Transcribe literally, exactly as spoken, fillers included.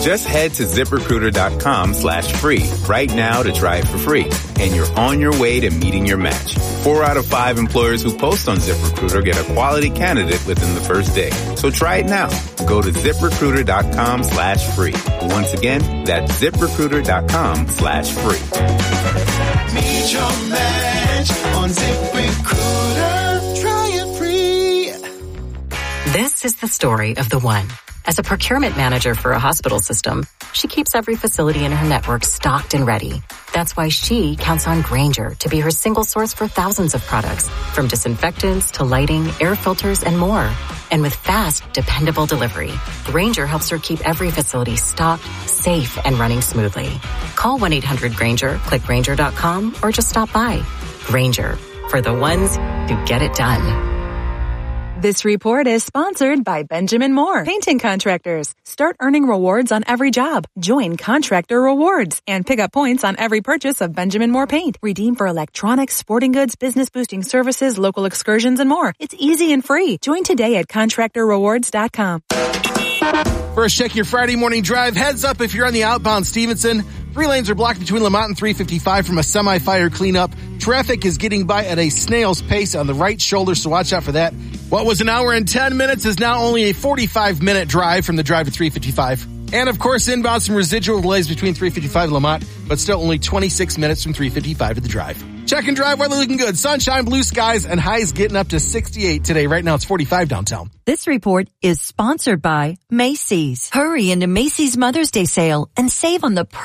Just head to ZipRecruiter.com slash free right now to try it for free. And you're on your way to meeting your match. Four out of five employers who post on ZipRecruiter get a quality candidate within the first day. So try it now. Go to ZipRecruiter.com slash free. Once again, that's ZipRecruiter.com slash free. Meet your match on ZipRecruiter. Try it free. This is the story of the one. As a procurement manager for a hospital system, she keeps every facility in her network stocked and ready. That's why she counts on Grainger to be her single source for thousands of products, from disinfectants to lighting, air filters, and more. And with fast, dependable delivery, Grainger helps her keep every facility stocked, safe, and running smoothly. Call one eight hundred Grainger, click Grainger dot com, or just stop by. Grainger, for the ones who get it done. This report is sponsored by Benjamin Moore, painting contractors. Start earning rewards on every job. Join Contractor Rewards and pick up points on every purchase of Benjamin Moore paint. Redeem for electronics, sporting goods, business boosting services, local excursions, and more. It's easy and free. Join today at contractor rewards dot com. First, check your Friday morning drive. Heads up if you're on the outbound Stevenson. Three lanes are blocked between Lamont and three fifty-five from a semi-fire cleanup. Traffic is getting by at a snail's pace on the right shoulder, so watch out for that. What was an hour and ten minutes is now only a forty-five minute drive from the drive to three fifty-five. And of course, inbound some residual delays between three fifty-five and Lamont, but still only twenty-six minutes from three fifty-five to the drive. Check and drive weather looking good. Sunshine, blue skies, and highs getting up to sixty-eight today. Right now it's forty-five downtown. This report is sponsored by Macy's. Hurry into Macy's Mother's Day sale and save on the